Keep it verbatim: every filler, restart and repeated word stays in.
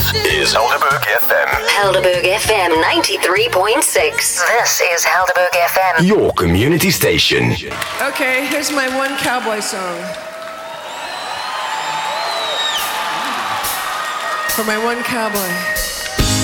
is Helderberg F M. Helderberg F M ninety-three point six. This is Helderberg F M. Your community station. Okay, here's my one cowboy song. For my one cowboy.